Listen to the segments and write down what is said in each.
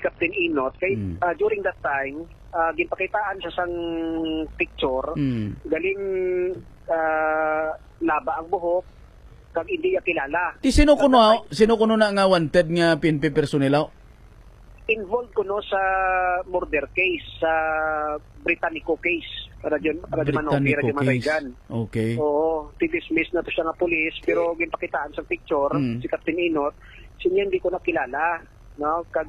Captain Inot kay during that time ginpakitaan siya sang picture galing laba ang buhok kag hindi niya kilala. Ti sino kuno na nga wanted nga PNP personnel? Involved kuno sa murder case, sa Britannico case, Radyo Reagan. Okay. Oo, dismiss na to siya nga pulis pero ginpakitaan sa picture si Captain Inot, siya hindi ko nakilala, no? Kag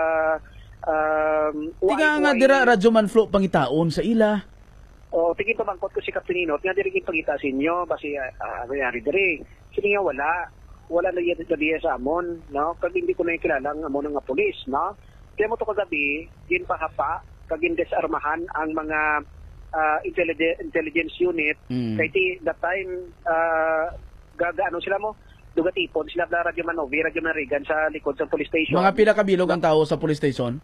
tiga nga dira Radyo Manflo pangitaon sa ila. O tingin pamangkot ko si Captain Inot nga diri pangita sa inyo basi nangyari diri. Sini nga wala na yun sa amon, no? Kag hindi ko na kilala ang amon nga pulis, no? Kaya mo to kagabi, ginpahapa, kag desarmahan ang mga intelligence unit. Kaya that time, gagaano sila mo? Dugatipon sila na Radyo Reagan sa likod sa police station. Mga pila kabilog ang tao sa police station?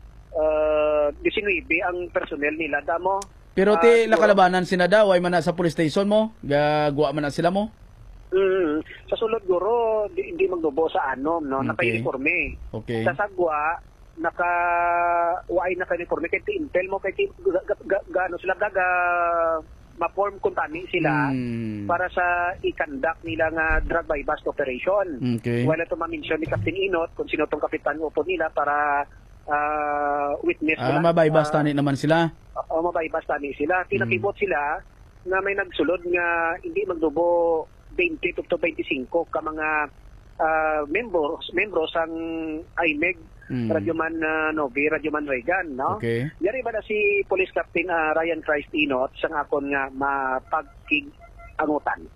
19 ang personnel nila, damo. Pero ti lakalabanan sinadaw ay man sa police station mo? Gagawa man na sila mo? Sa sulod guro hindi magdubo sa anom, no? Naka-uniforme. Okay. Sa sagwa naka-waay naka-uniforme kay intel mo kay gaano sila ma-form kuntani sila para sa i-conduct nila nga drug by bust operation. Okay. Wala to ma-mention ni Captain Inot kung sino tong kapitan upo nila para witness sila. Mabaybastani naman sila. Mabaybastani sila. Tinakibot sila na may nagsulod nga hindi magdubo 20 to 25 ka mga membros ang IMEG Radyoman Radyoman Reagan, no? Okay. Yari ba na si Police Captain Ryan Christ Inot sang akon nga mapagkig-angutan.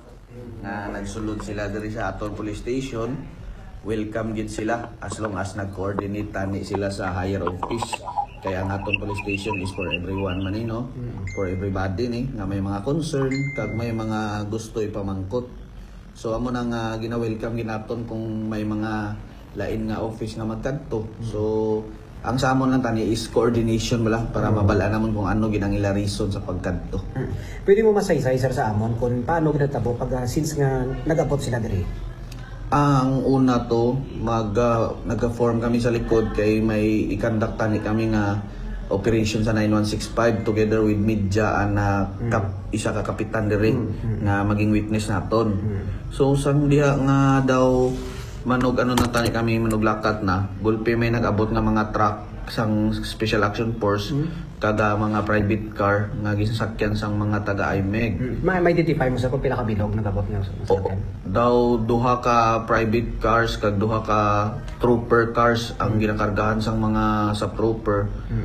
Na nagsulod sila diri sa aton police station, welcome gid sila as long as nag-coordinate tani sila sa higher office. Kaya ang aton police station is for everyone man no? For everybody ni nga may mga concern kag may mga gusto ipamangkot. So amo nang gina-welcome ginaton kung may mga lain nga office nga magkadto. So ang sa amon lang tani is coordination bala para mabalaan namon kung ano ginang ila reason sa pagkadto. Pwede mo masaysay sir sa amon kung paano ginatabo pag since nga nag-abot sila diri? Ang una to, nag-form kami sa likod kay may i-conduct tani kami nga operation sa 9165 together with media na isa ka kapitan diri nga maging witness naton. So sang diha nga daw manog ano na tani kami manog lakat na gulpi may nag-abot nga mga truck sang Special Action Force kada mga private car nga gisasakyan sang mga taga IMEG. May identify mo sa kung pila ka bilog nag-abot nga sakyan? Daw duha ka private cars kag duha ka trooper cars ang ginakargahan sang mga sa trooper.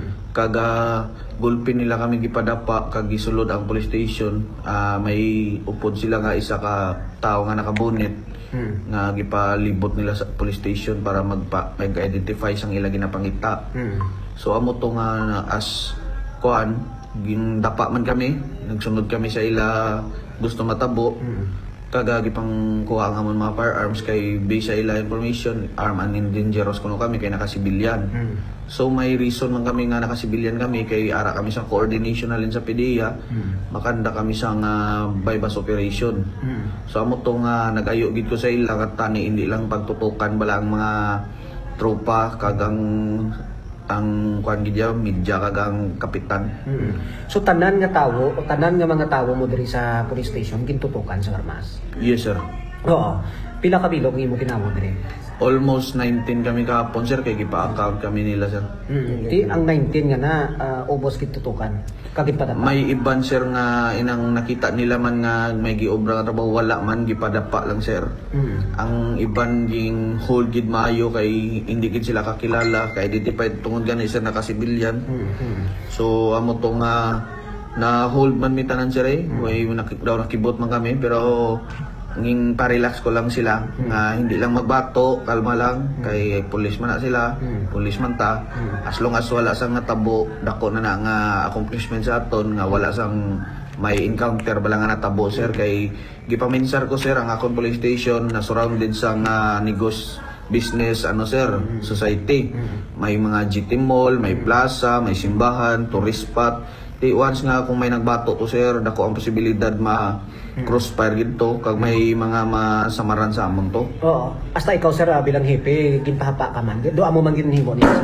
Kaga gulpi nila kami gipadapa kag gisulod ang police station. May upod sila nga isa ka tao nga nakabunit nga gipalibot nila sa police station para mag-identify sang ila ginapangita. So amo to nga as kuan gindapa man kami, nagsunod kami sa ila gusto matabo. Kaga gipang kuha nga man mga firearms kay base sa ila information arm and dangerous kuno kami kay nakasibilyan. So may reason man kami nga nakasibilyan kami kay ara kami sa coordination alin sa PDEA. Makanda kami sa bypass operation. So amo to nga nag-ayo gid ko sa ila kat tani hindi lang pagtutukan bala ang mga tropa kagang ang kuan gid media kagang kapitan. So tanan nga tawo o tanan nga mga tawo mo diri sa police station gintutukan sa armas? Yes sir. Oo. Pila ka bilog imo ginamo diri? Almost 19 kami kahapon sir kay gipa-account kami nila sir. Di ang 19 nga na ubos gid tutukan. Kagid padapa. May iban sir nga inang nakita nila man nga may giobra nga trabaho wala man gipadapa lang sir. Ang iban ging hold gid maayo kay hindi gid sila kakilala kay identified tungod gani sir nakasibilyan. So amo to nga na hold man mi tanan sir way daw nakibot man kami pero nging pa-relax ko lang sila nga hindi lang magbato, kalma lang kay police man na sila, police man ta. As long as wala sang natabo, dako na nga accomplishment sa aton nga wala sang may encounter bala nga natabo sir kay gipaminsar ko sir ang akong police station na surrounded sa business sir, society. May mga GT mall, may plaza, may simbahan, tourist spot. Once nga kung may nagbato to sir, dako ang posibilidad crossfire gito kag may mga masamaran sa amon to. Oo. Hasta ikaw sir bilang hepe ginpahapa ka man. Do amo man ginhimo niya.